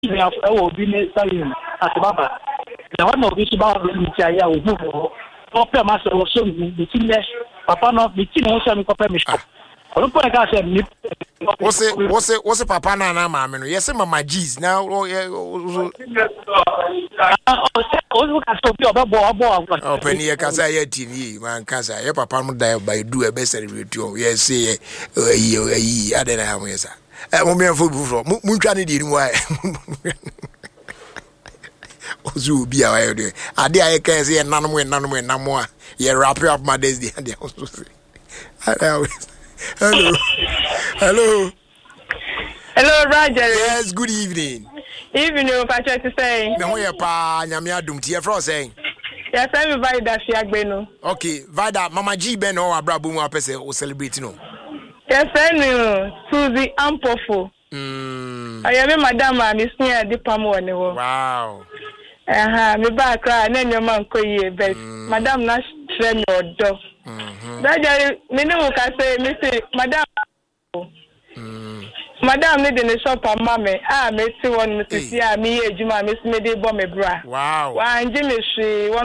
will be saying at the Baba. The one of which about the who Papa Master was so between there, Papa not between also Papa Mister. What's a papa na mama? Yes, Mama G's now. Oh, Penny Casa TV, man, Casa, your papa would die by do a best review. Yes, say, I don't know. Yes, I won't be a football. Munchani didn't why. Ozu be away. I dare I can say none more. You wrap up my days. The also say. Hello, Roger. Yes, good evening. Evening, Patrick to say. No, you're pa, Yamia Dum, Tia Frost saying. Yes, everybody that she agbeno. Okay, Vida, Mama G Ben or Abrabu Mapese or celebrating. Yes, I know. Susie Ampofo. I am Madame, Miss Nia de Pamo. Wow. Me back cry, and then your man call you, but Madame Nash train your dog. That minimum can say, Mr. Madame. Madame need in the shop and mammy. I met 2 1 Mrs. Me, Jima, Miss Medi Bommy Bra. Wow. Why, Jimmy, she